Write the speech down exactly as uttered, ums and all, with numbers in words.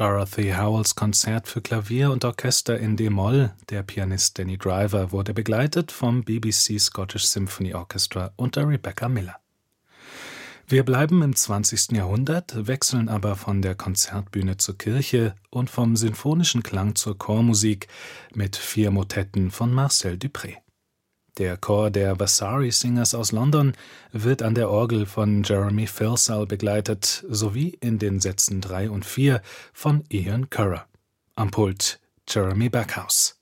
Dorothy Howells Konzert für Klavier und Orchester in d-Moll, der Pianist Danny Driver, wurde begleitet vom B B C Scottish Symphony Orchestra unter Rebecca Miller. Wir bleiben im zwanzigsten Jahrhundert, wechseln aber von der Konzertbühne zur Kirche und vom sinfonischen Klang zur Chormusik mit vier Motetten von Marcel Dupré. Der Chor der Vasari Singers aus London wird an der Orgel von Jeremy Filsall begleitet, sowie in den Sätzen drei und vier von Ian Currer. Am Pult Jeremy Backhouse.